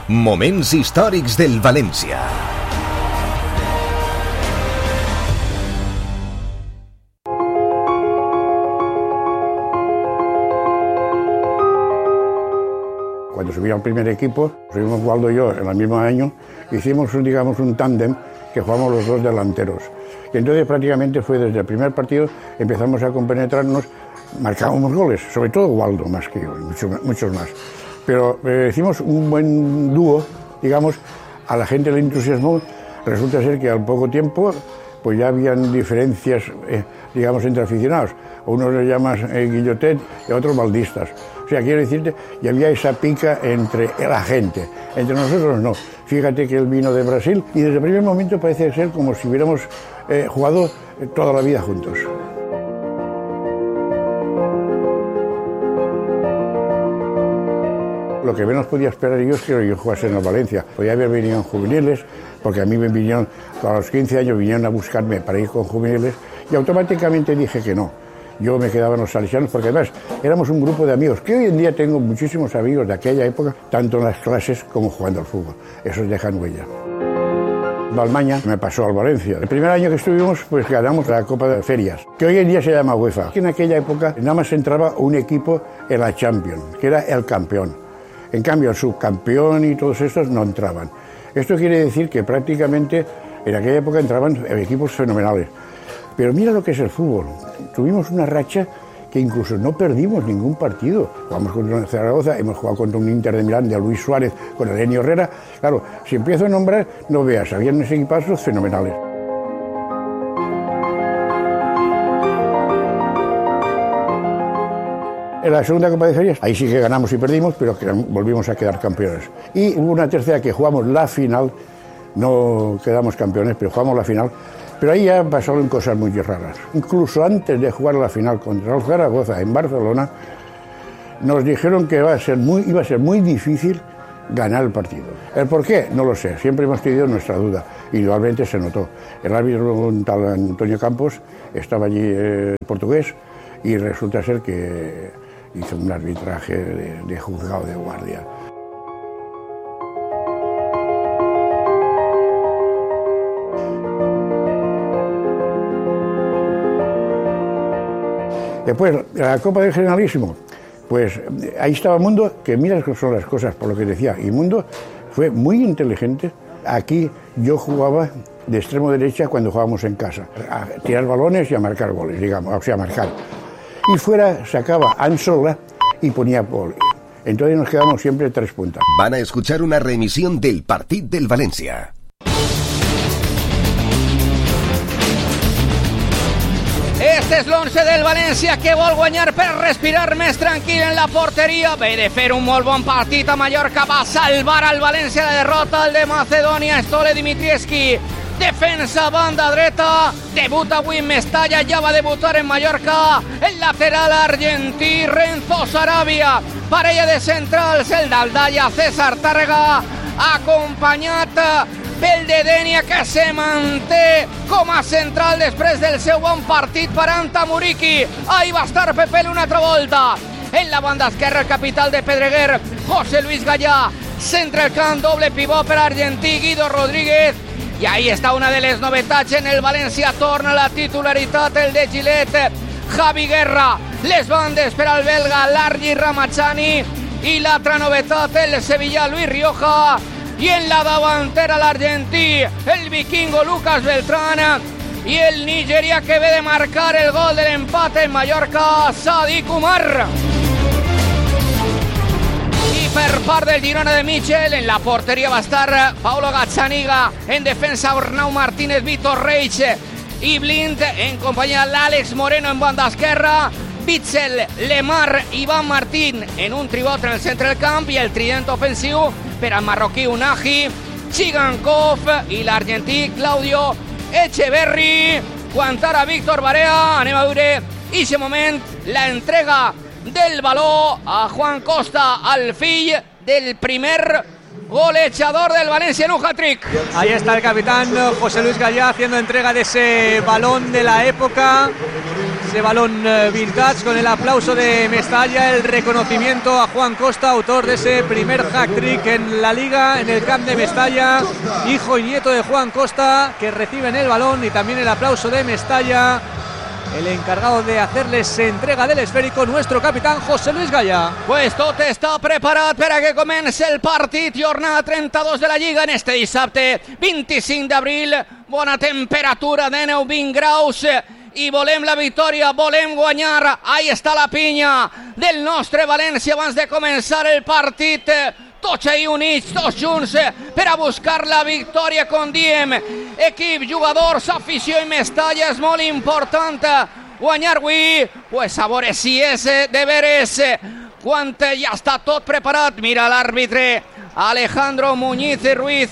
Moments històrics del València. Cuando subí al primer equipo, subimos Waldo y yo en el mismo año, hicimos un tándem que jugamos los dos delanteros. Y entonces prácticamente fue desde el primer partido, empezamos a compenetrarnos, marcábamos goles, sobre todo Waldo más que yo, muchos más. Pero hicimos un buen dúo, a la gente le entusiasmó. Resulta ser que al poco tiempo pues ya habían diferencias, entre aficionados. Unos le llaman Guillotet y otros baldistas. O sea, quiero decirte, y había esa pica entre la gente. Entre nosotros no. Fíjate que él vino de Brasil y desde el primer momento parece ser como si hubiéramos jugado toda la vida juntos. Lo que menos podía esperar yo es que yo jugase en el Valencia. Podía haber venido en juveniles, porque a mí me vinieron, a los 15 años vinieron a buscarme para ir con juveniles y automáticamente dije que no. Yo me quedaba en los salesianos porque además éramos un grupo de amigos, que hoy en día tengo muchísimos amigos de aquella época, tanto en las clases como jugando al fútbol. Esos dejan huella. Balmaña me pasó al Valencia. El primer año que estuvimos, pues ganamos la Copa de Ferias, que hoy en día se llama UEFA. En aquella época nada más entraba un equipo en la Champions, que era el campeón. En cambio, el subcampeón y todos estos no entraban. Esto quiere decir que prácticamente en aquella época entraban equipos fenomenales. Pero mira lo que es el fútbol. Tuvimos una racha que incluso no perdimos ningún partido. Jugamos contra un Zaragoza, hemos jugado contra un Inter de Milán de Luis Suárez, con Elenio Herrera. Claro, si empiezo a nombrar, no veas, habían unos equipazos fenomenales. En la segunda Copa de Ferias, ahí sí que ganamos y perdimos, pero volvimos a quedar campeones. Y hubo una tercera que jugamos la final, no quedamos campeones, pero jugamos la final. Pero ahí ya pasaron cosas muy raras. Incluso antes de jugar la final contra el Zaragoza en Barcelona, nos dijeron que iba a ser muy difícil ganar el partido. ¿El por qué? No lo sé. Siempre hemos tenido nuestra duda. Y igualmente se notó. El árbitro, un tal Antonio Campos, estaba allí portugués y resulta ser que hizo un arbitraje de juzgado de guardia. Después, la Copa del Generalísimo, pues ahí estaba Mundo, que mira que son las cosas, por lo que decía, y Mundo fue muy inteligente. Aquí yo jugaba de extremo derecha cuando jugábamos en casa, a tirar balones y a marcar goles, a marcar. Y fuera sacaba Ansola y ponía gol. Entonces nos quedamos siempre 3 puntas. Van a escuchar una reemisión del partit del València. Este és l'11 del València que vol guanyar per respirar més tranquil en la porteria. Ve de fer un molt bon partit a Mallorca, va salvar al València la derrota, el de Macedònia, Stole Dimitrievski. Defensa, banda dreta, debuta avui en Mestalla, ja va debutar en Mallorca. El lateral argentí, Renzo Sarabia. Parella de centrals, el d'Aldalla, César Tàrrega, acompanyat pel de Denia, que se manté com a central després del seu bon partit per Anta Muriqui. Ahí va estar Pepel una altra volta. En la banda esquerra, el capital de Pedreguer, José Luis Gallà. Centre el camp, doble pivot per argentí, Guido Rodríguez. I ahí està una de les novetats en el València. Torna la titularitat, el de Gilet, Javi Guerra. Les bandes per al belga, Largi Ramazani. I l'altra novetat, el sevillà, Luis Rioja. Y en la davantera el argentí, el vikingo Lucas Beltrán, y el Nigeria que ve de marcar el gol del empate en Mallorca, Sadiq Umar. Y per part del Girona de Michel, en la portería va a estar Paulo Gazzaniga, en defensa Arnau Martínez, Vitor Reich y Blind, en compañía de Alex Moreno en banda esquerra, Bitzel, Lemar, Iván Martín en un tribot en el centre del camp, y el trident ofensiu per al marroquí Unagi, Chigankov i l'argentí Claudio Echeverri. Quantarà Víctor Barea. Anem a veure aquest moment, la entrega del baló a Juan Costa, al fill del primer golejador del Valencia en un hat-trick. Ahí está el capitán José Luis Gallà haciendo entrega de ese balón de la época. Ese balón vintage con el aplauso de Mestalla, el reconocimiento a Juan Costa, autor de ese primer hat-trick en la Liga, en el camp de Mestalla, hijo y nieto de Juan Costa, que reciben el balón, y también el aplauso de Mestalla, el encargado de hacerles entrega del esférico, nuestro capitán José Luis Gaya. Pues tot està preparat per a que comenci el partit, jornada 32 de la Lliga en este dissabte 25 d'abril, bona temperatura de 9-20 graus, i volem la victòria, volem guanyar. Ahí està la pinya del nostre València abans de començar el partit, tots ahí units, tots junts per a buscar la victòria, com diem, equip, jugadors, afició i Mestalla. És molt important guanyar avui, pues a veure si és de veres, quan ja està tot preparat. Mira l'àrbitre Alejandro Muñiz Ruiz,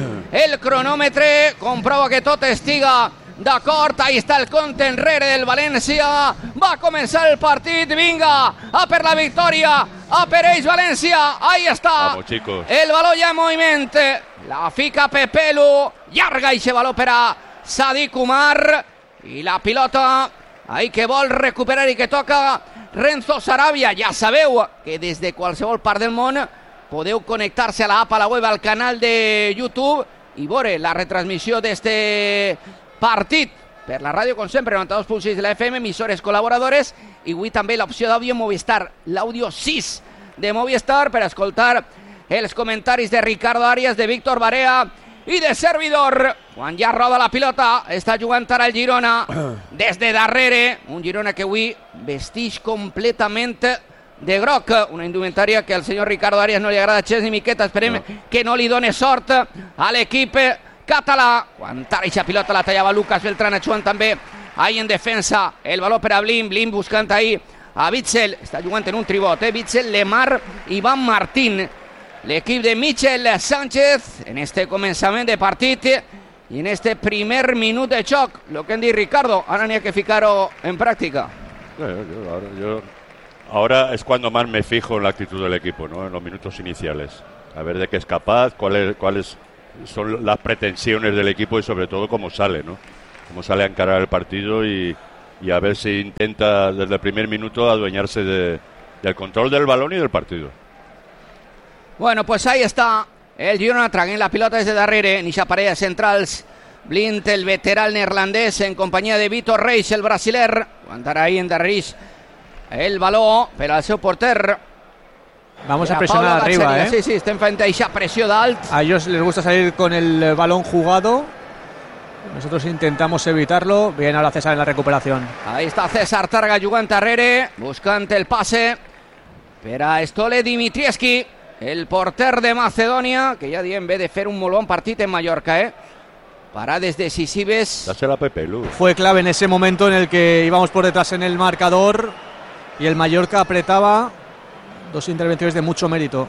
el cronòmetre, comprova que tot estiga d'acord. Ahí està el compte enrere del València, va començar el partit, vinga, a per la victòria, a per ells València. Ahí està. Vamos, chicos. El baló ja en moviment, la fica Pepelu, llarga eixe baló per a Sadik Umar, i la pilota ahí que vol recuperar i que toca Renzo Sarabia. Ja sabeu que des de qualsevol part del món podeu connectar-se a la app, a la web, al canal de YouTube i veure la retransmissió d'este partit per la ràdio, com sempre, 92.6 de la FM, emissores col·laboradores, i avui també l'opció d'àudio Movistar, l'àudio 6 de Movistar, per escoltar els comentaris de Ricardo Arias, de Víctor Barea i de servidor. Quan ja roda la pilota, està jugant ara el Girona des de darrere, un Girona que avui vestix completament de groc, una indumentària que al senyor Ricardo Arias no li agrada gens ni miqueta. Esperem que no li done sort a l'equip català. Quan tara pilota la tallava Lucas Beltrán, jugant també ahí en defensa, el baló per a Blin buscant ahí a Witsel, està jugant en un tribot, Witsel, Lemar, Iván Martín, l'equip de Michel Sánchez en este començament de partit i en este primer minut de xoc. Lo que hem dit, Ricardo, ara n'hi ha que ficar-ho en pràctica. Ahora es cuando más me fijo en la actitud del equipo, ¿no? En los minutos iniciales, a ver de qué es capaz, cuáles son las pretensiones del equipo y sobre todo cómo sale, ¿no? Cómo sale a encarar el partido y a ver si intenta desde el primer minuto adueñarse del control del balón y del partido. Bueno, pues ahí està el Girona traient la pilota des de darrere, en eixa parella centrals, Blind, el veteran neerlandès, en companyia de Vitor Reis, el brasiler, aguantarà ahí en darrerís el baló per al seu porter. Vamos a presionar arriba, Sí, estem fent eixa pressió dalt. A ellos les gusta salir con el balón jugado, nosotros intentamos evitarlo. Bien, ahora César en la recuperación. Ahí està César Targa jugant darrere, buscant el passe per a Stole Dimitrievski, el porter de Macedònia, que ja diem ve de fer un molt bon partit en Mallorca, parades decisives. Dásela a Pepelu. Fue clave en ese momento en el que íbamos por detrás en el marcador y el Mallorca apretaba. Dos intervenciones de mucho mérito.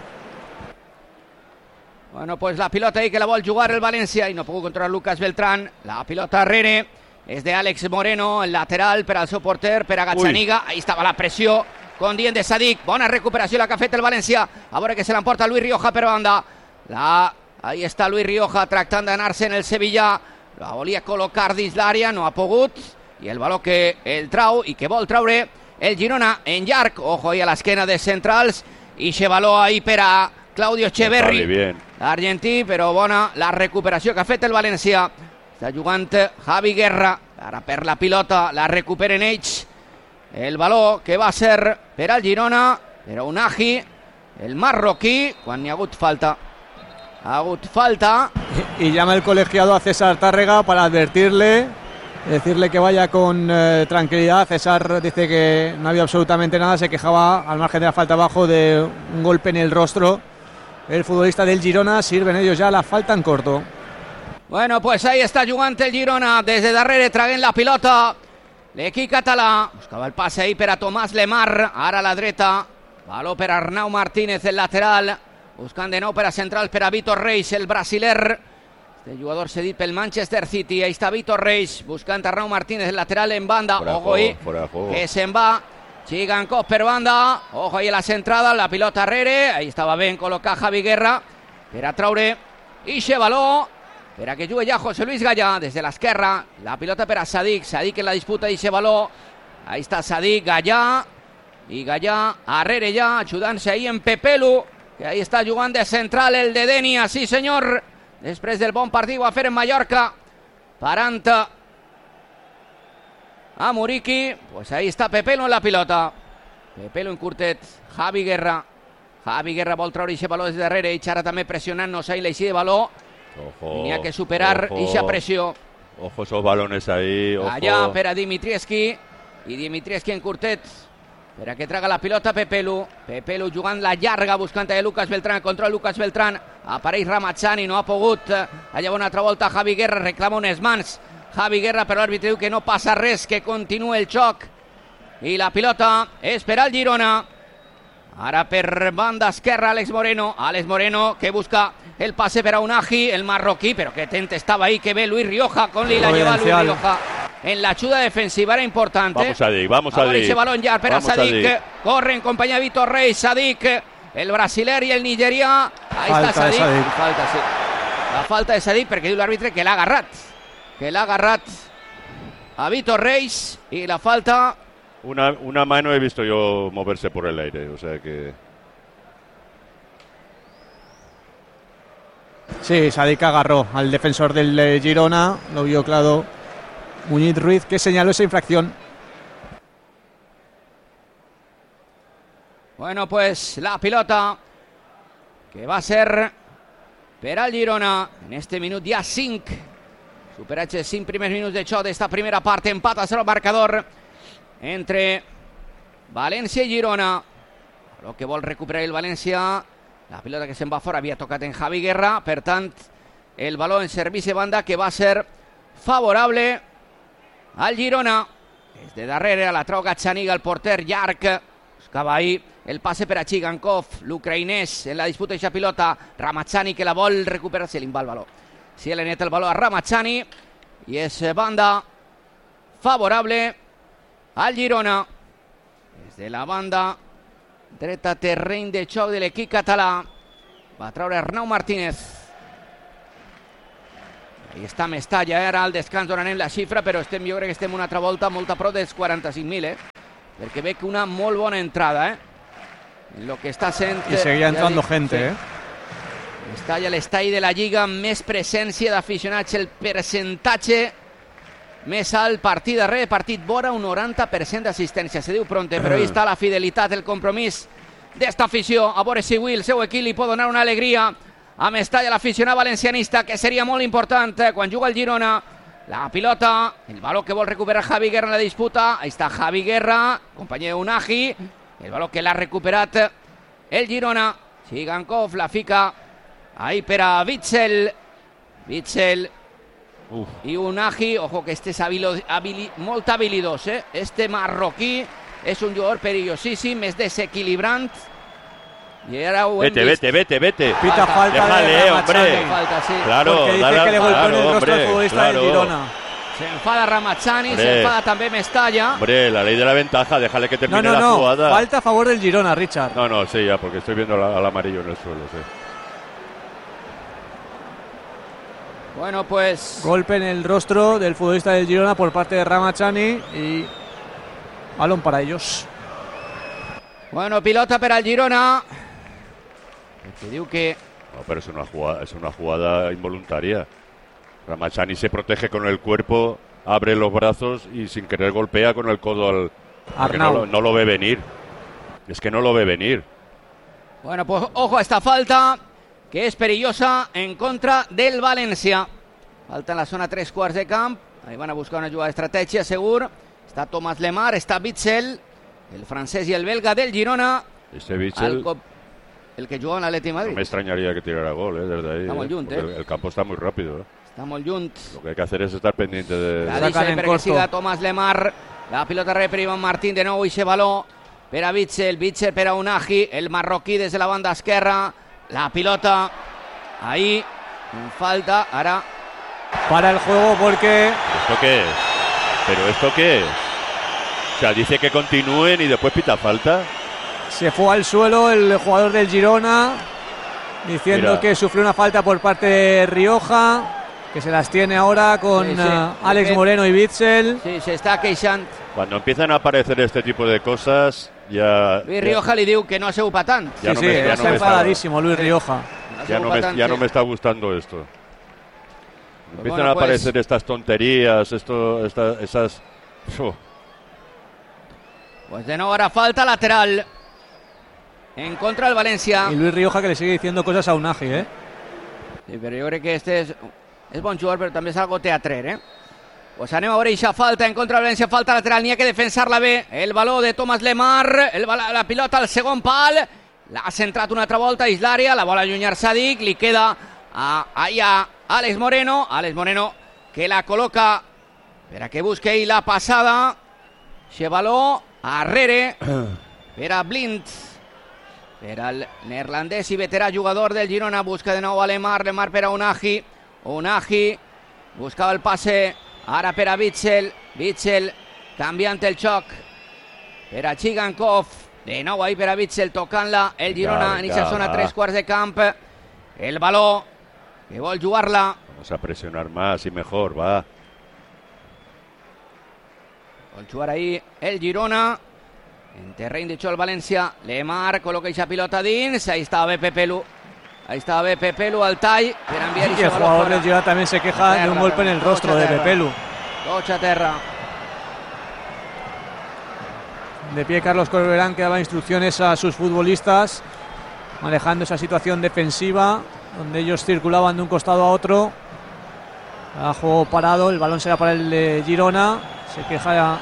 Bueno, pues la pilota ahí que la vol jugar el València i no pudo controlar Lucas Beltrán. La pilota darrere és de Àlex Moreno, el lateral per al seu porter, per a Gazzaniga. Ahí estava la pressió con dient de Sadik. Bona recuperació la que ha fet el València. A veure que se l'emporta Luis Rioja per banda. Ahí està Luis Rioja tractant d'anar-se en el Sevilla. La volia col·locar dins l'àrea, no ha pogut. I el baló que el trau i que vol traure el Girona en llarg. Ojo ahí a l'esquena de centrals. I se baló ahí per a Claudio Echeverri, l'argentí, però bona la recuperació que ha fet el València. Està jugant Javi Guerra, ara per la pilota la recuperen ells. El baló que va ser per al Girona, però Unagi, el marroquí, quan hi ha hagut falta. Ha hagut falta. Y llama el colegiado a César Tárrega para advertirle, decirle que vaya con tranquilidad. César dice que no había absolutamente nada, se quejaba al margen de la falta abajo de un golpe en el rostro. El futbolista del Girona, sirven ellos ya la falta en corto. Bueno, pues ahí està jugant el Girona, des de darrere traient la pilota. L'equip català buscava el passe ahí per a Tomàs Lemar, ara a la dreta. Baló per Arnau Martínez, el lateral. Buscant de nou per a centrals per a Vitor Reis, el brasiler. Este jugador cedit pel Manchester City. Ahí està Vitor Reis, buscant Arnau Martínez, el lateral en banda. Ojo ahí, que se'n va. Chigankov per banda. Ojo ahí a la centrada, la pilota arrere. Ahí estava ben col·locat Javi Guerra per a traure ixe baló, per a que jugui ja José Luis Gaya des de l'esquerra. La pilota per a Sadik en la disputa d'ixe baló Ahí està Sadik, Gallà, i Gallà, Arrere ja, ajudant-se ahí en Pepelu, que ahí està jugant de central el de Denia, sí senyor, després del bon partit que va fer en Mallorca, parant a Muriqui, pues ahí està Pepelu en la pilota, Pepelu en curtet, Javi Guerra vol treure aquest baló des de darrere, i ara també pressionant-nos ahí l'eixí de baló, tenia que superar aquesta pressió. Ojo esos balones ahí, ojo. Allà per a Dimitrievski, i Dimitrievski en curtet, per a que traga la pilota Pepelu jugant la llarga, buscant a Lucas Beltrán, contra Lucas Beltrán, apareix Ramazzani, no ha pogut, allà una altra volta Javi Guerra, reclama unes mans, Javi Guerra, però l'àrbitre diu que no passa res, que continua el xoc, i la pilota és per al Girona. Ara per banda esquerra Alex Moreno que busca el pase per a Unagi, el marroquí, però que atento estava ahí, que ve Luis Rioja, con la lleva Luis Rioja en la ayuda defensiva, era importante. Vamos a Sadik. Ese balón ya per a Sadik, corre en compañía de Vitor Reis, Sadik, el brasiler i el nigerià, ahí està Sadik. Falta, sí. La falta de Sadik, perquè diu l'àrbitre que l'ha agarrat a Vitor Reis, i la falta... Una mano he visto yo moverse por el aire, o sea que... Sí, Sadik agarró al defensor del Girona, lo vio claro Muñiz Ruiz, que señaló esa infracción. Bueno, pues la pilota que va a ser per al Girona en este minut ja 5. Superats els 5 primers minuts de xoc d'esta primera part, empat a 0 marcador entre València i Girona. El que vol recuperar el València, la pilota que se'n va fora havia tocat en Javi Guerra, per tant el baló en servici de banda que va ser favorable al Girona. Des de darrere la trau Gazzaniga, el porter llarg, buscava ahí el passe per a Chigankov, l'ucraïnès en la disputa d'aquesta pilota, Ramazzani que la vol recuperar, se li va el baló, si le neta el baló a Ramazzani, i és banda favorable al Girona. Des de la banda dreta, terreny de xoc de l'equip català, va treure Arnau Martínez. Ahí està Mestalla, ara al descans donarem la xifra, però jo crec que estem una altra volta molt a prop dels 45.000, perquè veig una molt bona entrada, en lo que està sent... I seguia entrando gente, Mestalla, l'estall de la Lliga amb més presència d'aficionats, el percentatge més alt, partit darrere partit, vora un 90% d'assistència, se diu pronte, però ahí està la fidelitat, el compromís d'esta afició, a veure si avui el seu equip li pot donar una alegria a Mestalla, l'aficionat valencianista, que seria molt important quan juga el Girona. La pilota, el baló que vol recuperar Javi Guerra en la disputa, ahí està Javi Guerra, company d'Unagi, el baló que l'ha recuperat el Girona, Chigankov la fica ahí per a Witsel, i Unagi, ojo que este és molt habilidós, este marroquí és un jugador perillosíssim, és desequilibrant, i ara ho hem vist. Vete. Pita falta. Déjale, de hombre. Falta, sí. Claro, porque dice que le golpeó en el rostro al futbolista del Girona. Se enfada Ramazzani, se enfada també Mestalla. Hombre, la ley de la ventaja, déjale que termine la jugada. Falta a favor del Girona, Richard. No, sí, ya, porque estoy viendo al amarillo en el suelo, sí. Bueno, pues... Golpe en el rostro del futbolista del Girona por parte de Ramazzani y balón para ellos. Bueno, pilota per al Girona. Que diu que... No, pero es una jugada involuntaria. Ramazzani se protege con el cuerpo, abre los brazos y sin querer golpea con el codo al... Arnau. No lo ve venir. Es que no lo ve venir. Bueno, pues ojo a esta falta, que és perillosa en contra del València. Falta en la zona 3/4 de camp. Ahí van a buscar una jugada d'estratègia, segur. Està Thomas Lemar, està Witsel, el francès i el belga del Girona. Este Witsel, el que juga en l'Atlètic Madrid. no me extrañaría que tirara gol, desde ahí. Està molt lluny, El campo está muy rápido, Està molt lluny. Lo que hay que hacer es estar pendiente de... La deixa perquè siga Thomas Lemar. La pilota rep per Iván Martín, de nou ixe baló per a Witsel per a Unagi, el marroquí des de la banda esquerra. La pilota ahí, falta, ahora... Para el juego porque... ¿Esto qué es? ¿Pero esto qué es? O sea, dice que continúen y después pita falta. Se fue al suelo el jugador del Girona diciendo que sufrió una falta por parte de Rioja. que se las tiene ahora con Sí, Alex Moreno y Witsel. Sí, se está queixant. Cuando empiezan a aparecer este tipo de cosas, ya... Luis Rioja li diu que no ha sigut pa tant. Ya Sí, no me- sí, ya no está me enfadadísimo Luis Rioja. Ya no me está gustando esto. Empiezan bueno, a pues- aparecer estas tonterías, esas... Uf. Pues de nuevo ahora falta lateral en contra del València. Y Luis Rioja que le sigue diciendo cosas a Unagi, ¿eh? Sí, però jo crec que este és bon jugador, però també és algo teatrer, eh? Pues anem a veure eixa falta en contra del València, falta lateral, n'hi ha que defensar-la bé. El baló de Thomas Lemar, la pilota al segon pal, l'ha centrat una altra volta, dins l'àrea, la vol allunyar Sadik, li queda ahí a Alex Moreno que la col·loca per a que busque ell la passada. Xe baló arrere per a Blind, per al neerlandès i veterà jugador del Girona. Busca de nou a Lemar per a Unagi buscava el passe ara per a Witsel canviant el xoc per a Chigankov, de nou ahí per a Witsel tocant-la el Girona en aquesta zona, 3 quarts de camp. El baló que vol jugar-la, Vamos a presionar más y mejor, va. vol jugar ahí el Girona en terreny de xoc el València. Lemar col·loca eixa pilota dins, ahí estava bé Pepelu al tall per enviar Y eixa el baló jugador fora. del Girona también se queja de un golpe en el rostro de Pepelu. Tocha terra. De pie Carlos Corberán, que daba instrucciones a sus futbolistas, manejando esa situación defensiva, donde ellos circulaban de un costado a otro. A juego parado, el balón será para el de Girona. Se queja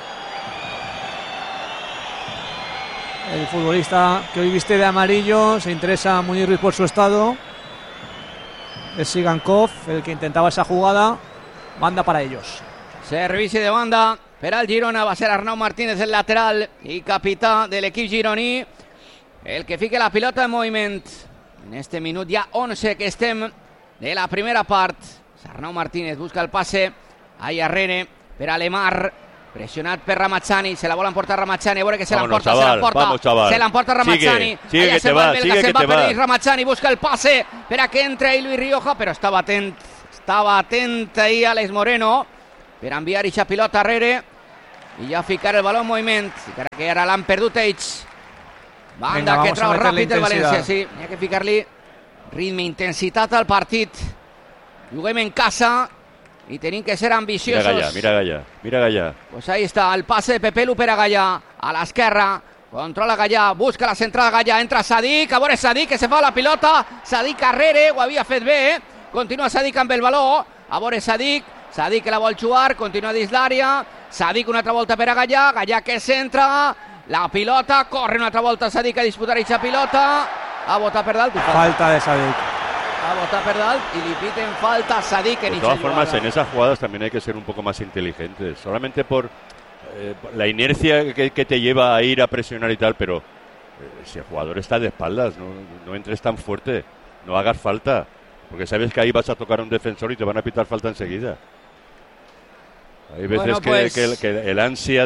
el futbolista que hoy viste de amarillo. Se interesa Munir Ruiz por su estado. Es Sigankov el que intentaba esa jugada. Banda para ellos. Servici de banda per al Girona, va ser Arnau Martínez el lateral i capità de l'equip gironí, el que fica la pilota en moviment. En este minut ja 11 que estem de la primera part. Arnau Martínez busca el passe ahí arrere per a Lemar, pressionat per Ramazzani, se la vol emportar Ramazzani, a veure que se l'emporta, se l'emporta Ramazzani, sigue que te va, sigue que te va. Ramazzani busca el passe per a que entre ahí Luis Rioja, però estava atent ahí Alex Moreno per enviar eixa pilota arrere i ja ficar el baló en moviment, encara que ara l'han perdut ells. Banda Venga, que vamos a trau meterle ràpid el intensidad. València, sí, n'hi ha que ficar-li ritme, intensitat al partit. Juguem en casa i tenim que ser ambiciosos. Mira Gallà. Pues ahí está el pase de Pepelu per a Gallà, a l'esquerra, controla Gallà, busca la centrada Gallà, entra Sadik, a veure Sadik que se fa la pilota, Sadik arrere, ho havia fet bé, continua Sadik amb el baló, a veure Sadik que la vol jugar, continua dins l'àrea, Sadik una altra volta per a Gallà, Gallà que centra, la pilota, corre una altra volta Sadik a disputar aquesta pilota, a botar per dalt, Falta de Sadik. a botar per dalt y le piten falta a Sadik en De todas formas, en esas jugadas también hay que ser un poco más inteligentes. Solamente por la inercia que te lleva a ir a presionar y tal, pero si el jugador está de espaldas, no entres tan fuerte, no hagas falta, porque sabes que ahí vas a tocar a un defensor y te van a pitar falta enseguida. Hay veces Bueno, pues, que el ansia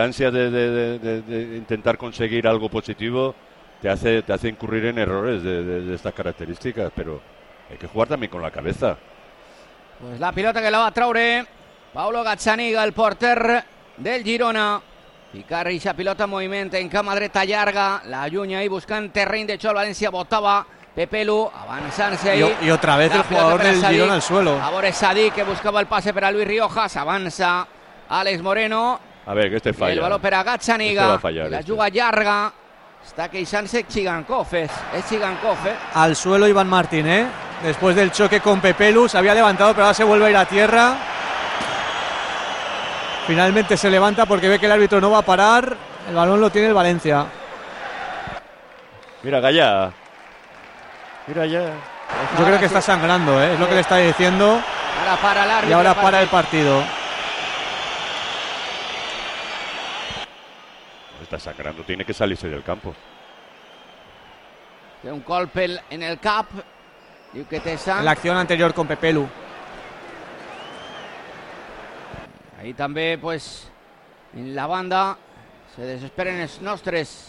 de intentar conseguir algo positivo te hace incurrir en errores de estas características, pero hay que jugar también con la cabeza. Pues la pilota que la va a traure Paulo Gazzaniga, el porter del Girona. Ficar eixa pilota en moviment en cama dreta llarga, la allunya ahí buscant terreny de xoc. València botava Pepelu, avançant-se ahí. Y otra vez La el jugador pilota per a del Sadik. Girona al suelo. A veure Sadik que buscava el passe per a Luis Riojas, avança Alex Moreno. A ver, que este El falla. baló per a Este Gazzaniga, va a fallar, la este. juga llarga. Està queixant-se Chigankov, és Chigankov, Al suelo Iván Martín, ¿eh? Después del choque con Pepelu, se había levantado, pero ahora se vuelve a ir a tierra. Finalmente se levanta porque ve que el árbitro no va a parar. El balón lo tiene el Valencia. Mira Gallà. Mira ya. Yo creo que está sangrando, ¿eh? Es lo que le está diciendo. Ahora para el árbitro. Y ahora para el partido. Está sangrando, tiene que salirse del campo. Té un colpe en el cap. Diu que té sang. En la acción anterior con Pepelu. Ahí també, pues, en la banda se desesperen els nostres.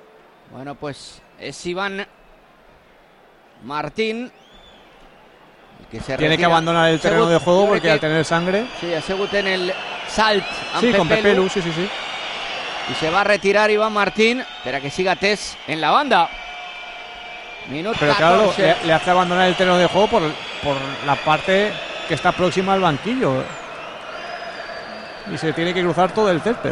Bueno, pues, és Iván Martín. Tiene que abandonar el terreno de juego porque al tener sangre. Sí, ha sigut en el salt con Pepelu, sí. Y se va a retirar Iván Martín para que siga Tess en la banda. Minuto Pero 14. claro, le hace abandonar el terreno de juego por la parte que está próxima al banquillo. Y se tiene que cruzar todo el césped.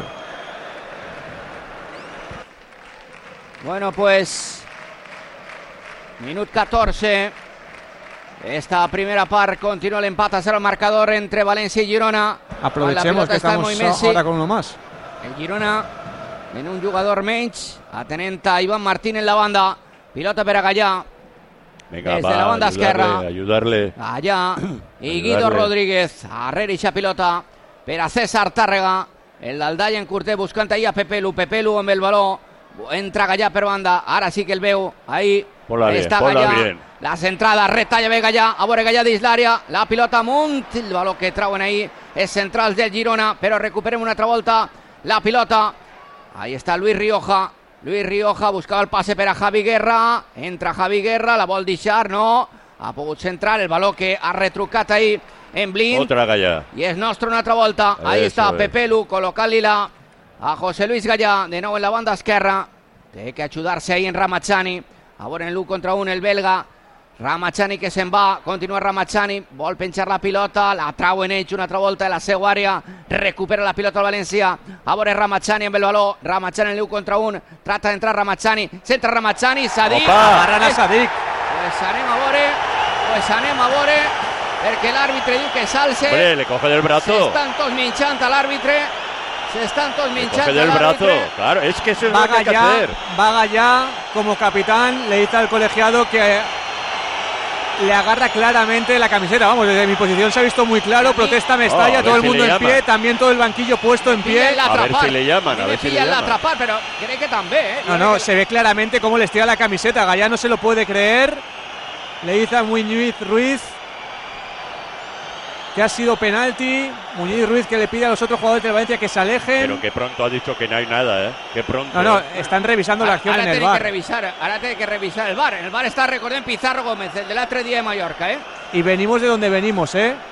Bueno, pues minut 14. Esta primera part continua l'empat a 0 al marcador entre València i Girona. Aprovechemos que estamos ahora con uno más. El Girona en un jugador menys, atenent a Iván Martín en la banda. Pilota per a Gallà. Venga, desde la banda esquerra. Ayudarle. Allá. Y Guido Rodríguez. Arrere ixa pilota per a César Tàrrega. El d'Aldalla en curter buscant ahí a Pepelu. Pepelu amb el baló. Entra Gallà per banda. Ara sí que el veu. Ahí està Gallà. La centrada, retalla bé Gallà. A veure Gallà dins l'àrea. La pilota amunt. El baló que trauen ahí és centrals del Girona. Però recuperem una altra volta la pilota. Ahí està Luis Rioja. Luis Rioja buscava el passe per a Javi Guerra. Entra Javi Guerra, la vol deixar, no. Ha pogut centrar el baló que ha retrucat ahí en Blind. Otra Gallà. I és nostre una altra volta. Ahí està Pepelu col·locant-li-la a José Luis Gallà. De nou en la banda esquerra. Té que ajudar-se ahí en Ramachani. A veure en l'1 contra 1 el belga. Ramachani que se'n va, continua Ramachani, vol penjar la pilota, la trau en ells una altra volta de la seva àrea, recupera la pilota al València, a veure Ramachani amb el baló, Ramachani en l'1 contra 1, trata d'entrar Ramachani, centra Ramachani, Sadik, agarran a Sadik. Pues anem a veure, perquè l'àrbitre diu que s'alce. Hombre, le coge del brazo. S'estan tots minxant a l'àrbitre. Coge del brazo, claro, es que eso es lo que hay que hacer. Va Gallà como capitán, le dice al colegiado que le agarra claramente la camiseta. Vamos, desde mi posición se ha visto muy claro. Protesta Mestalla, todo el mundo en pie, también todo el banquillo puesto en pie. A ver si le llaman, a ver si le llaman. Atrapar, pero cree que también, No, se ve claramente cómo le estira la camiseta. Gallà no se lo puede creer. Le dice a Muñiz Ruiz que ha sido penalti. Muñiz Ruiz que le pide a los otros jugadores del Valencia que se alejen. Pero que pronto ha dicho que no hay nada, Que pronto. No, están revisando la acción en el VAR. Ahora tiene que revisar el VAR. El VAR está, recordem, Pizarro Gómez, el del altre día de Mallorca, Y venimos de donde venimos,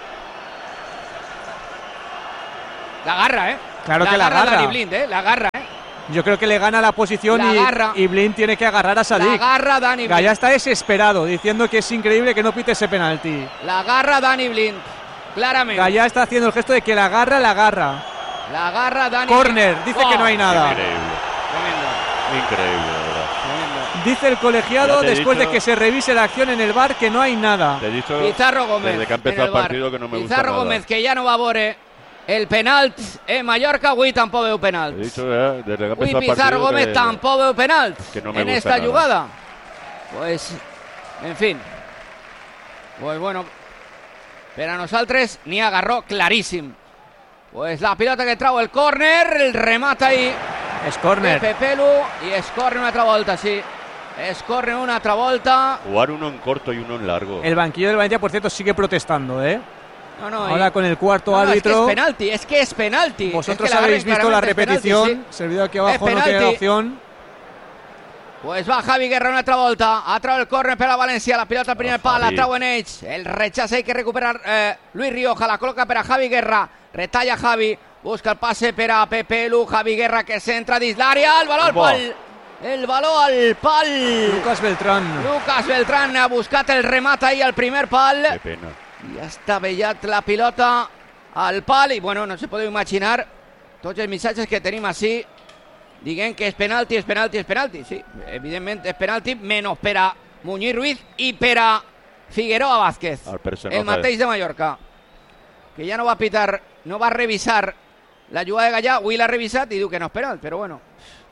La agarra, Claro que la agarra. Dani Blind, la agarra, Yo creo que le gana la posición y Blind tiene que agarrar a Sadik. La agarra Dani Blind. Gallà está desesperado, diciendo que es increíble que no pite ese penalti. La agarra Dani Blind. Claramente. Gallà está haciendo el gesto de que la agarra. La agarra Dani. Corner, dice que no hay nada. Increíble, verdad. Dice el colegiado, después de que se revise la acción en el VAR, que no hay nada. Te he dicho Pizarro Gómez, desde que ha empezado el partido que no me gusta Pizarro nada. Gómez, que ya no va a veure el penalt en Mallorca. Avui tampoc veu penalt. He dicho desde que ha empezado el partido Pizarro Gómez tampoc veu penalt no me en gusta esta nada. jugada. Pues, en fin. Pues bueno, pero a nosaltres n'hi agarró claríssim. Pues la pilota que trau el córner, el remata ahí. Es córner. Pepelu y es córner una altra volta, sí. Es córner una altra volta. Jugar uno en corto y uno en largo. El banquillo del Valencia, por cierto, sigue protestando, No, ahora con el cuarto árbitro. Es que es penalti. Vosotros es que habéis visto la repetición. Penalti, sí. Se olvidó aquí abajo, no tiene opción. Pues va Javi Guerra una altra volta. Ha trau el córner per a València. La pilota al primer pal, la trau en ells. El rechazo hay que recuperar Luis Rioja. La coloca per a Javi Guerra. Retalla Javi. Busca el passe per a Pepelu. Javi Guerra que centra dins l'àrea. El baló al pal. El baló al pal. Lucas Beltrán ha buscat el remat ahí al primer pal. Qué pena. I ha estavellat la pilota al pal. I bueno, no se podeu imaginar tots els missatges que tenim així dient que és penalti. Sí, evidentment és penalti, menys per a Muñiz Ruiz i per a Figueroa Vázquez, el mateix de Mallorca, que ja no va pitar, no va revisar la jugada de Gallà. Avui l'ha revisat i diu que no és penal, però bueno.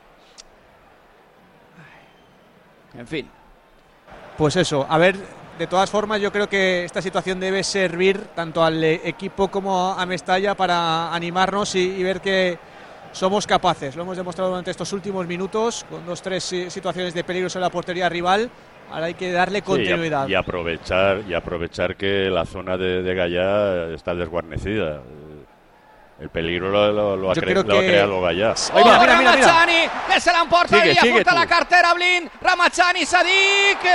En fin. Pues eso, a ver, de todas formas yo creo que esta situación debe servir tanto al equipo como a Mestalla para animarnos y ver que somos capaces. Lo hemos demostrado durante estos últimos minutos con 2-3 situaciones de peligro en la portería rival. Ahora hay que darle continuidad. Y aprovechar que la zona de Gallà está desguarnecida. El peligro lo ha creado Gallà. Ramachani, que se l'emporta i apunta la cartera Blind. Ramachani, Sadik.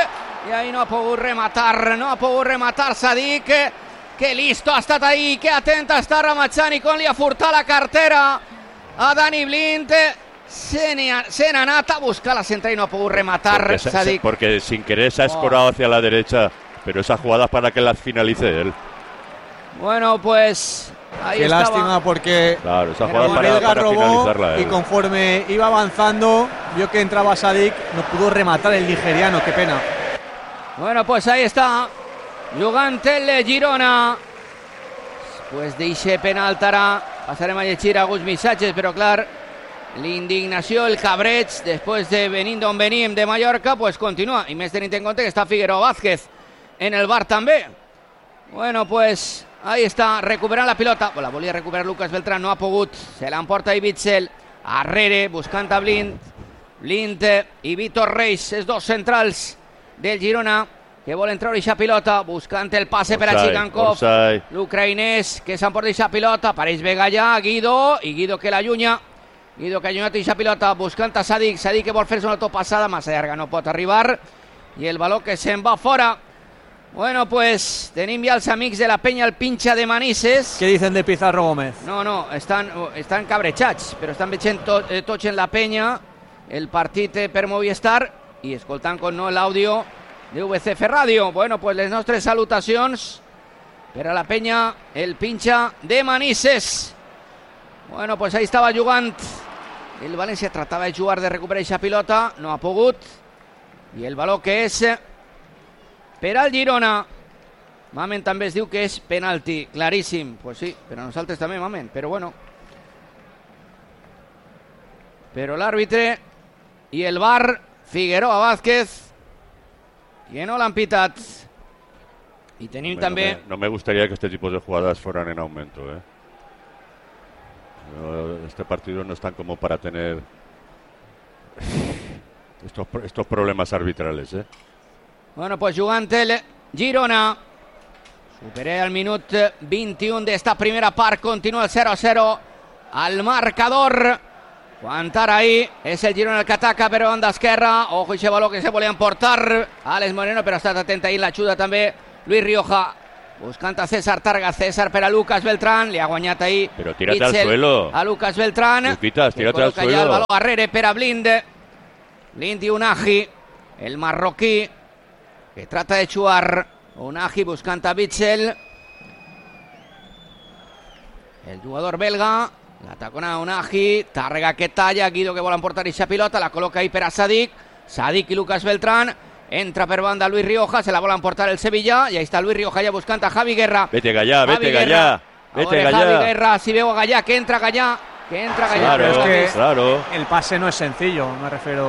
i ahir no ha pogut rematar Sadik, que listo ha estat ahir, que atent està Ramazani quan li ha furtat la cartera a Dani Blind. Se n'ha anat a buscar la central y no ha podido rematar Sadik. Porque sin querer se ha escorado hacia la derecha, pero esa jugada es para que la finalice él. Bueno, pues ahí qué estaba. Lástima porque claro, esa jugada para finalizarla él. Y conforme iba avanzando, vio que entraba Sadik, no pudo rematar el nigeriano, qué pena. Bueno, pues ahí está, jugant el Girona. Después d'eixe penal ara passarem a llegir alguns missatges, però clar, l'indignació, el cabreig, després de venir d'on venim de Mallorca, pues continua, i més tenint en compte que està Figueroa Vázquez en el bar també. Bueno, pues ahí està, recuperant la pilota, la volia recuperar Lucas Beltrán, no ha pogut, se l'emporta i Witsel, arrere, buscant a Blind i Víctor Reis, els dos centrals del Girona, que volen treure aquesta pilota, buscant el passe per a Chigankov, l'ucraïnès que s'emporta aquesta pilota, apareix Begallà, Guido, i Guido que l'allunya, Guido que ha allunyat aquesta pilota, buscant a Sadik, Sadik que vol fer-se una autopassada, massa llarga no pot arribar, i el baló que se'n va fora. Bueno, pues tenim ja els amics de la penya el pinxa de Manises. ¿Qué dicen de Pizarro Gómez? No, estan cabrejats, però estan veient tots en la penya el partit per Movistar i escoltant com no l'àudio de VCF Ràdio. Bueno, pues les nostres salutacions per a la penya el pinxa de Manises. Bueno, pues ahí estava jugant el València, tratava de jugar, de recuperar aquesta pilota, no ha pogut, i el baló que és per al Girona. Mamen també es diu que és penalti, claríssim. Pues sí, per a nosaltres també, Mamen, però bueno. Però l'àrbitre i el VAR, Figueroa Vázquez, que no l'han pitat. I tenim també... No me gustaría que este tipo de jugadas fueran en aumento, ¿eh? Este partido no están como para tener estos problemas arbitrales, ¿eh? Bueno, pues jugant el Girona. Superé al minut 21 d'esta primera part. Continua el 0-0 al marcador. Quan ara ahí és el Girona el que ataca per banda esquerra. Ojo aquest baló que se volia emportar Àlex Moreno, però ha estat atent ahí l'ajuda també Luis Rioja. Buscant a César Targa, César per a Lucas Beltrán, li ha guanyat ahí pero tírate al suelo a Lucas Beltrán. Luquitas, tírate al suelo. Ja el baló arrere per a Blind i Unagi, el marroquí que trata de jugar. Unagi buscant a Witsel, el jugador belga, la tacona Unagi, Targa que talla, Guido que vol emportar aquesta pilota, la col·loca ahí per a Sadik i Lucas Beltrán. Entra per banda Luis Rioja, se la vol emportar el Sevilla, y ahí está Luis Rioja ya buscant a Javi Guerra. Vete Gallà, vete Gallà. Javi Guerra, si veo a Gallà, que entra Gallà. Claro, es que claro, el pase no es sencillo, me refiero.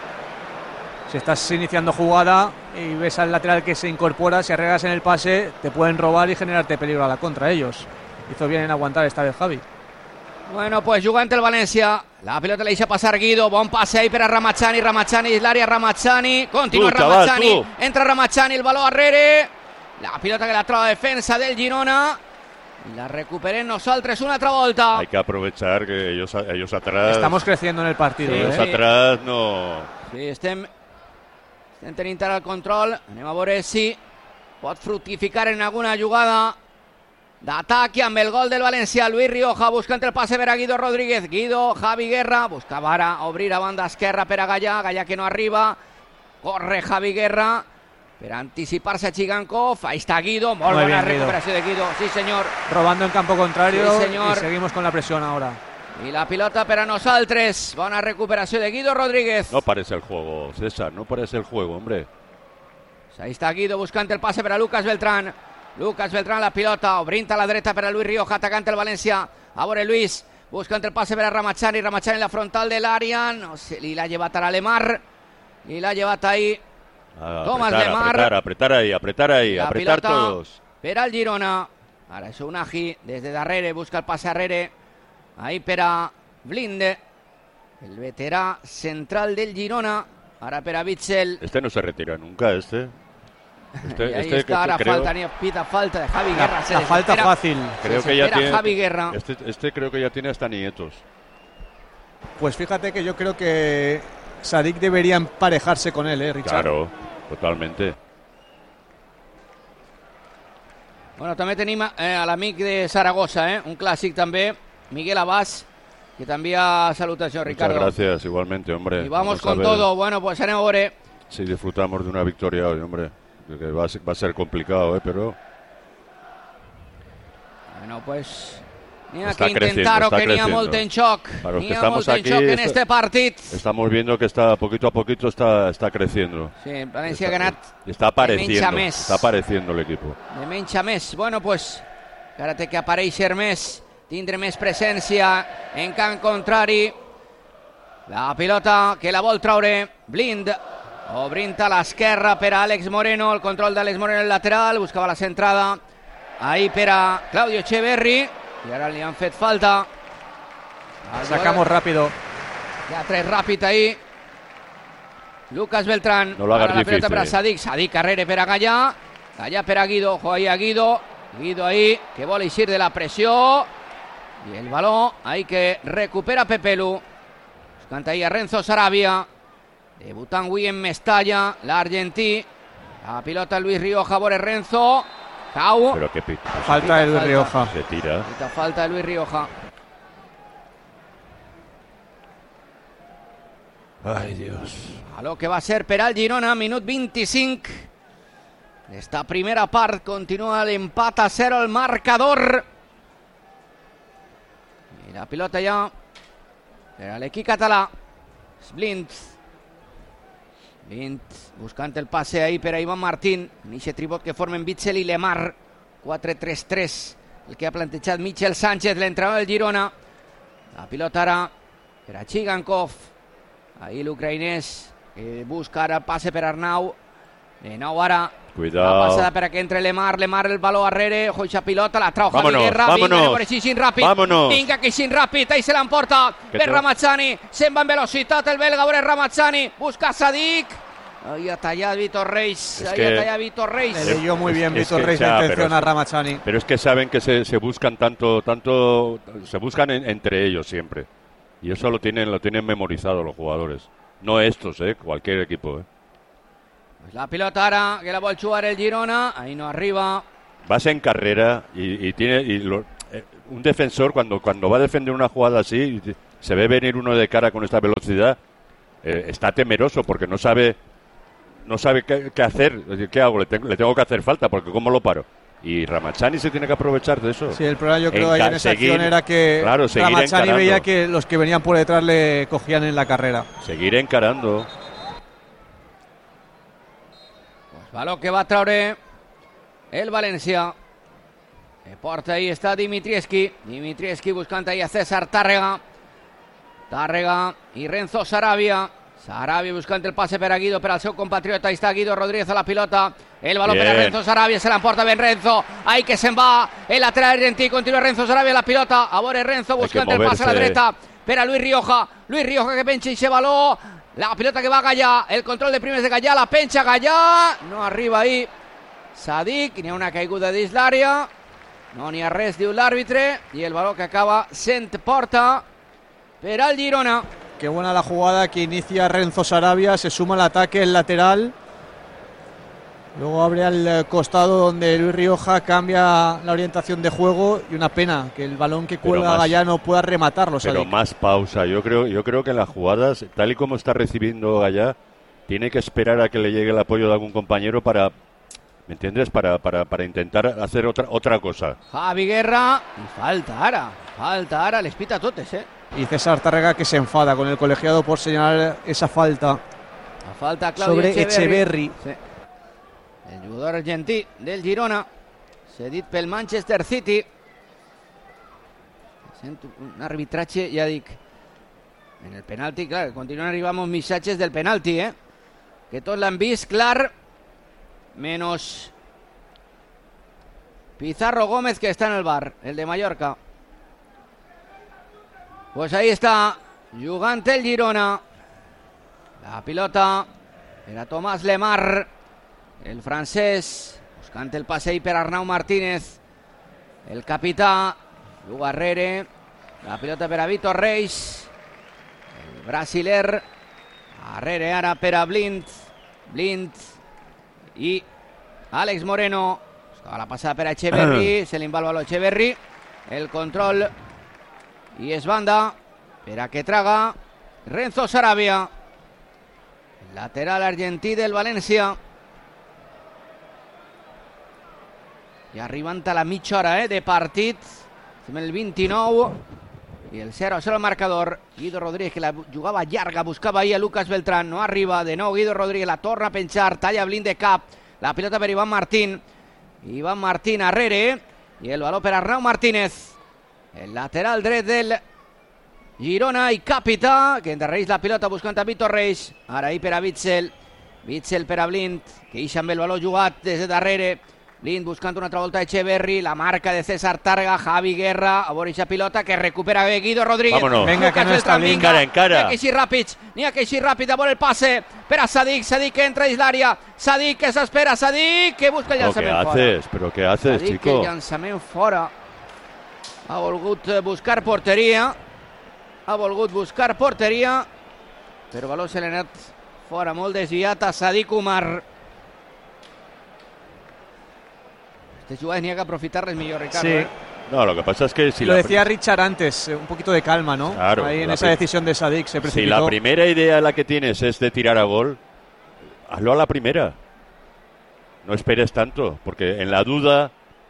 Si estás iniciando jugada y ves al lateral que se incorpora, si arreglas en el pase, te pueden robar y generarte peligro a la contra ellos. Hizo bien en aguantar esta vez Javi. Bueno, pues jugant el València, la pilota la deixa passar Guido, bon passe ahí per a Ramazani és l'àrea Ramazani, continua Ramazani, entra Ramazani, el baló arrere, la pilota que la troba defensa del Girona, i la recuperem nosaltres una altra volta. Hay que aprovechar que ellos atrás... Estamos creciendo en el partido. Sí, ellos atrás no... Sí, estem tenint ara el control, anem a veure si pot fructificar en alguna jugada d'ataque amb el gol del València. Luis Rioja buscant el passe per a Guido Rodríguez, Guido, Javi Guerra, buscava ara obrir a banda esquerra per a Gallà, Gallà que no arriba, corre Javi Guerra per anticipar-se a Chigankov, ahí está Guido, molt buena recuperació de Guido, sí senyor, robando en campo contrario, sí, señor. Y seguimos con la presión ahora. Y la pilota per a nosaltres, bona recuperació de Guido Rodríguez. No parece el juego, César, no parece el juego, hombre. Ahí está Guido buscant el passe per a Lucas Beltrán. Lucas Beltrán la pilota, obrint a la dreta per a Luis Rioja, atacant el València. A veure Luis, buscant el passe per a Ramazani, Ramazani en la frontal de l'àrea, no sé, li l'ha llevat ara Lemar, li l'ha llevat ahí Tomàs Lemar. Apretar ahí, apretar todos. Per al Girona, ara és Unagi, des de darrere, busca el passe arrere, ahí per a Blind, el veterà central del Girona, ara per a Witsel. Este no se retira nunca, este. Y ahí está ahora pita falta de Javi Guerra. La falta fácil. Creo que ya tiene Javi Guerra. Este creo que ya tiene hasta nietos. Pues fíjate que yo creo que Sadik debería emparejarse con él, Richard. Claro, totalmente. Bueno, també tenim a l'amic de Saragossa, un clàssic també, Miguel Abás, que també ha salutació, Ricardo. Muchas gracias, igualmente, hombre. Y vamos con todo. Bueno, pues anem a veure. Si disfrutamos de una victoria hoy, hombre. Que va a ser complicado, pero... Bueno, pues... N'hi ha que intentar-ho, que n'hi ha molt en xoc. N'hi ha molt en xoc en este partit. Estamos viendo que poquito a poquito está creciendo. Sí, València ha ganat está apareciendo el equipo. De menys a més. Bueno, pues, ara té que aparèixer més, tindre més presència en camp contrari. La pilota que la vol traure Blind. Obrint a l'esquerra per a Àlex Moreno. El control d'Àlex Moreno en el lateral. Buscava la centrada. Ahí per a Claudio Echeverri. Y ahora le han fet falta. Sacamos rápido. Ya trae rápido ahí. Lucas Beltrán. No lo hagas la difícil. pelota para Sadik. Sadik carrera per a Gallà. Gallà per a Guido. Ojo ahí a Guido. Guido ahí. Que vol eixir de la presión. Y el balón ahí que recupera Pepelu. Buscant ahí a Renzo Sarabia. Debutant avui en Mestalla. L'argentí. La pilota Luis Rioja. Bore Renzo. Cau. Pero qué Falta de Luis Rioja. Se tira. Falta de Luis Rioja. Ay, Dios. A lo que va a ser per al Girona, minut 25. Esta primera part continúa el empate a 0 el marcador. Y la pilota ya per a l'equip català. Blind buscant el passe ahí per a Ivan Martín. En eixe tribot que formen Bitzel i Lemar. 4-3-3. El que ha plantejat Michel Sánchez, l'entrenador del Girona. La pilota ara per a Chigankov. Ahí l'ucraïnès que busca ara passe per Arnau. De nou ara. Cuidado. La passada per a que entre Lemar el baló arrere. Ojo, eixa pilota, la trau Javi Guerra. Vámonos. Vinga, que així ràpid. Ahí se l'emporta per Ramazzani. Se'n va en velocitat el belga. Veure Ramazzani. Busca Sadik. Ahí ha tallado Vitor Reis. Vitor Reis. Le leyó muy bien Vitor Reis la intención a Ramazzani. Pero es que saben que se buscan tanto, se buscan entre ellos siempre. Y eso lo tienen memorizado los jugadores. No estos, cualquier equipo. Pues la pelota ahora que la va a jugar el Girona. Ahí no arriba. Vas en carrera un defensor cuando va a defender una jugada así, se ve venir uno de cara con esta velocidad, está temeroso porque no sabe qué hacer. ¿Qué hago? Le tengo que hacer falta porque ¿cómo lo paro? Y Ramazzani se tiene que aprovechar de eso. Sí, el problema yo creo ahí en esa acción era que Ramazzani veía que los que venían por detrás le cogían en la carrera. Seguir encarando. Pues balón que va a traure el València. De porta ahí está Dimitrievski. Dimitrievski buscant ahí a César Tàrrega. Tàrrega i Renzo Sarabia. Sarabia buscant el passe per a Guido, per al seu compatriota. Ahí está Guido Rodríguez a la pilota. El balón per a Renzo Sarabia, se l'emporta ben Renzo. Ahí que se'n va el lateral argentí. Continua Renzo Sarabia a la pilota. A veure Renzo buscant el passe a la dreta per a Luis Rioja. Luis Rioja que penja ese baló. La pilota que va a Gallà. El control de primes de Gallà. La penja Gallà. No arriba ahí Sadik. N'hi ha una caiguda dins l'àrea. No n'hi ha res, diu l'àrbitre. I el baló que acaba sent porta per al Girona. Qué buena la jugada que inicia Renzo Sarabia, se suma al ataque, el lateral. Luego abre al costado donde Luis Rioja cambia la orientación de juego y una pena que el balón que cuelga Gallà no pueda rematarlo. Pero Sadik. Más pausa. Yo creo que en las jugadas, tal y como está recibiendo Gallà, tiene que esperar a que le llegue el apoyo de algún compañero para, ¿me entiendes? Para intentar hacer otra cosa. Javi Guerra y falta ara, les pita totes, Y César Tàrrega que se enfada con el colegiado por señalar esa falta. La falta Claudio sobre Echeverri. Sí. El jugador argentí del Girona, cedit pel Manchester City. Sento un arbitratge, ja dic, en el penalti, clar, continuen arribant uns missatges del penalti, que tots l'han vist clar, menos Pizarro Gómez, que está en el bar, el de Mallorca. Pues ahí está, jugant el Girona. La pilota era Tomàs Lemar, el francès, buscant el passeig per Arnau Martínez, el capità, Lugarrere, la pilota per a Vitor Reis, el brasiler, Arrere ara per a Blind i Àlex Moreno, Toda la pasada per a Echeverri, se li va el baló Echeverri, el control i és banda per a que traga Renzo Sarabia, lateral argentí del València. I arribant a la mitja hora de partit, estem el 29 i el 0-0 al marcador. Guido Rodríguez, que la jugava llarga, buscava ahí a Lucas Beltrán, no arriba, de nou Guido Rodríguez, la torna a penjar, talla Blind de cap, la pilota per Iván Martín, Iván Martín arrere, i el baló per Arnau Martínez, el lateral dret del Girona i capità, que endarrereix la pilota buscant a Víctor Reis, ara ahí per a Witsel, Witsel per a Blind, que ixa amb el baló jugat des de darrere, Blind buscant una altra volta a Echeverri, la marca de César Targa, Javi Guerra, a veure eixa pilota que recupera bé Guido Rodríguez. Vámonos. Venga, que no està Blind. Encara. N'hi ha que eixir ràpid, a veure el passe per a Sadik, Sadik que entra dins l'àrea, Sadik que s'espera, Sadik que busca el llançament fora. ¿Pero qué haces, Sadik, chico? el llançament fora. Ha volgut buscar porteria, però el baló se l'ha anat fora, molt desviat a Sadik Umar. Este jugades n'hi ha que aprofitar-les millor, Ricardo. Sí. No, lo que pasa es que si Lo decía Richard antes, un poquito de calma, ¿no? Claro, ahí en la esa decisión de Sadik se si precipitó. la primera idea la que tienes es de tirar a gol, hazlo a la primera. No esperes tanto, porque en la duda,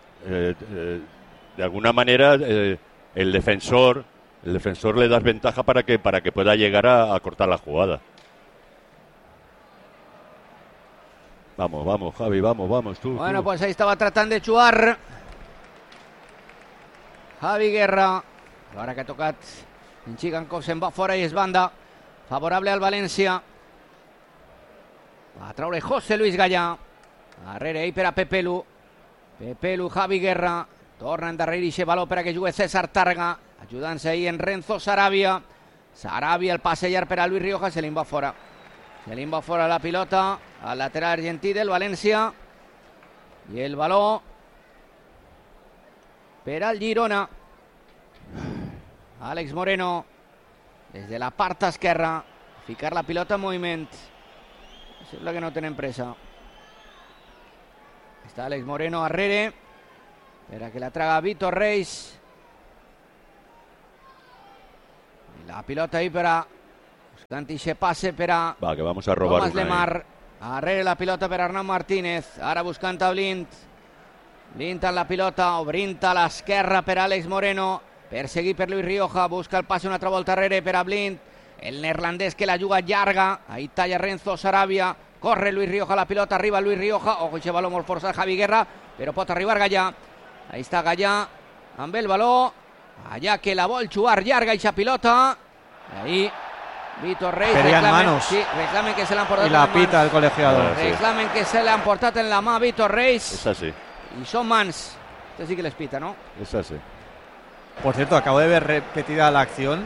de alguna manera, el defensor le das ventaja para que pueda llegar a cortar la jugada. Vamos, Javi, vamos, tú. Bueno, pues ahí estaba tratando de jugar Javi Guerra. Ahora que ha tocat en Chigankov, se'n va fora i és banda favorable al València. Va a traure José Luis Gallà, darrere ell per a Pepelu, Javi Guerra, torna a endarrerir ixe baló per a que jugui César Targa, ajudant-se ahí en Renzo Sarabia, el passe llarg per a Luis Rioja, se li va fora. Se li va fora la pilota al lateral argentí del València i el baló per al Girona. Àlex Moreno des de la part esquerra, ficar la pilota en moviment. Sembla que no tenen pressa. Està Àlex Moreno arrere per a que la traga Víctor Reis. I la pilota ahí per a buscant ixe passe per a Va, que vamos a robar Tomàs una, Lemar. Arrere la pilota per Arnau Martínez, ara buscant a Blind amb la pilota, obrint a l'esquerra per Àlex Moreno, perseguit per Luis Rioja, busca el passe una altra volta arrere per a Blind, el neerlandès que la juga llarga, ahí talla Renzo Sarabia, corre Luis Rioja, la pilota, arriba Luis Rioja, ojo, aquest baló molt forçat Javi Guerra, però pot arribar Gallà, ahí està Gallà amb el baló, allà que la vol jugar llarga aquesta pilota, ahí Víctor Reis manos. Sí, reclamen que se la han portat y la pita el colegiado. Reclamen que se le han portat en la mà Víctor Reis. Es así. Y son mans. Este sí que les pita, ¿no? Es así. Por cierto, acabo de ver repetida la acción.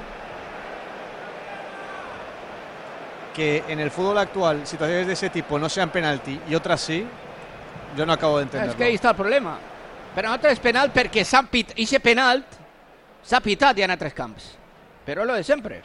Que en el fútbol actual, situaciones de ese tipo no sean penalti y otras sí, yo no acabo de entenderlo. Es que ahí está el problema. Per nosaltres és penal perquè ixe penalt s'ha pitat ja en altres camps. Però és lo de sempre.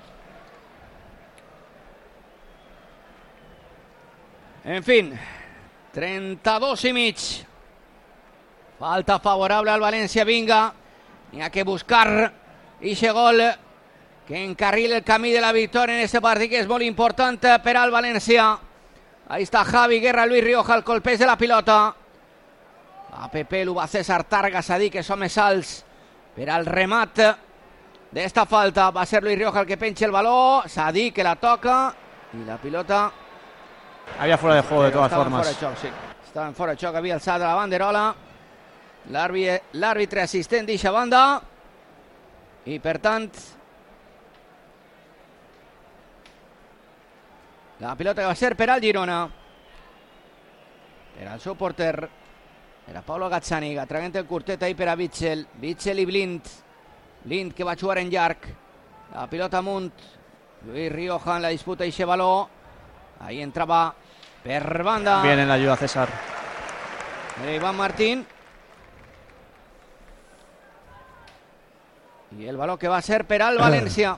En fin, 32 i mig. Falta favorable al València, vinga. N'hi ha que buscar ixe gol que encarrila el camí de la victòria en este partit, que és molt important per al València. Ahí está Javi Guerra, Luis Rioja, el colpeix de la pilota. A Pepelu, va César Targa, Sadik, que són més alts per al remat d'esta falta. Va ser Luis Rioja el que penja el baló. Sadik que la toca i la pilota... Había fuera de juego de todas formas. Estaven fora de xoc, havia alçat la banderola. L'àrbitre assistent d'eixa banda. I per tant, la pilota que va ser per al Girona. Per al seu porter. Era Paulo Gazzaniga, tragant el curtet ahí per a Witsel. Witsel i Blind. Blind que va jugar en llarg. La pilota amunt. Luis Rioja en la disputa eixe baló. Ahí entraba per banda. Bien en la ayuda César. Iván Martín. Y el balón que va a ser per al València.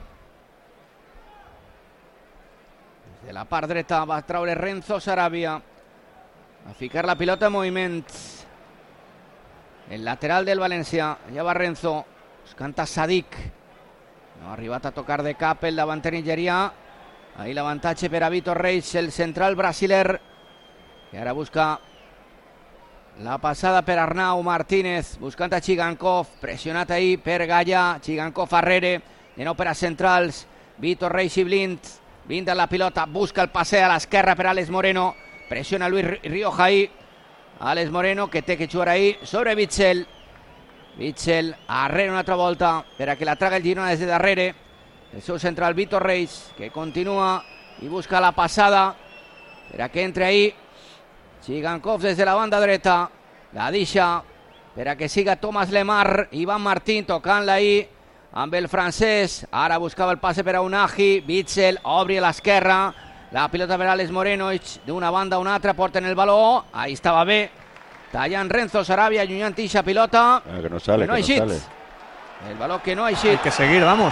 Des de la part dreta va traure Renzo Sarabia. A ficar la pilota en moviment. el lateral del València. Ja va Renzo, canta Sadik. No ha arribat a tocar de cap el davanter nigerià. Ahí l'avantatge per a Vitor Reis, el central brasiler, que ara busca la passada per Arnau Martínez, buscant a Chigankov, pressionat ahí per Gallà. Chigankov arrere, de nou per a centrals, Vitor Reis i Blind. Blind a la pilota, busca el passe a l'esquerra per Alex Moreno, pressiona Luis Rioja ahí. Alex Moreno, que té que jugar ahí sobre Witsel. Witsel arrere una altra volta per a que la traga el Girona des de darrere. El seu central Vitor Reis, que continua i busca la passada per a que entre ahí. Chigankov des de la banda dreta, la deixa per a que siga Thomas Lemar. Ivan Martín tocant-la ahí amb el francès. Ara buscava el passe per a Unagi. Witsel obri a l'esquerra, la pilota per a Alex Moreno, d'una banda a una altra, porten el baló. Ahí estava bé, tallant Renzo Sarabia, allunyant ixa pilota. Que no sale, que no ha eixit. El baló que no ha eixit. Hay que seguir, vamos.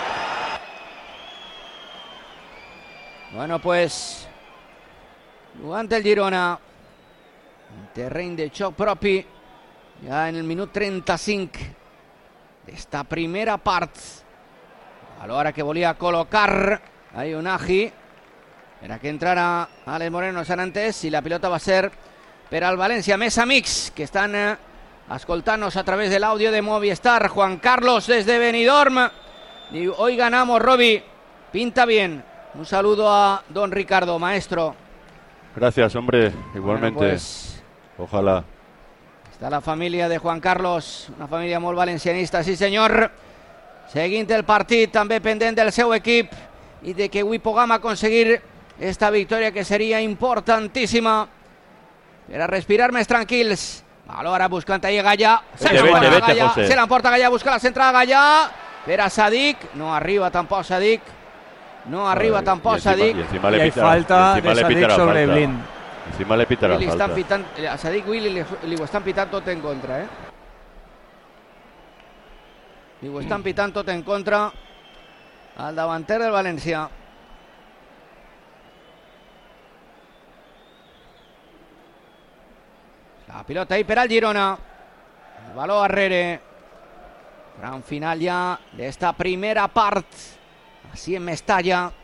Bueno, pues jugant el Girona en terreny de xoc propi, ja en el minut 35 d'esta primera part. A l'hora que volia col·locar a Unagi per a que entrara Alex Moreno, s'han entès, i la pilota va ser per al València. Més amics que estan escoltant-nos a través de l'àudio de Movistar. Juan Carlos desde Benidorm diu: hoy ganamos, Robi, pinta bien. Un saludo a don Ricardo, maestro. Gracias, hombre, igualmente. Bueno, pues, ojalá. Està la família de Juan Carlos, una família molt valencianista, sí senyor. Seguint el partit, també pendent del seu equip i de que avui puguem aconseguir esta victòria que seria importantíssima per a respirar més tranquils. Alhora buscant ahí Gallà, se l'emporta Gallà, busca la centrada Gallà per a Sadik, no arriba tampoc Sadik. No arriba tampoc Sadik. Y hay falta de Sadik sobre Blind. Encima le pitarà falta. A Sadik Willy li ho estan pitant tot en contra, Li ho estan pitant tot en contra al davanter del València. La pilota ahí per al Girona. El baló arrere. Gran final ja d'esta primera part. Així en Mestalla.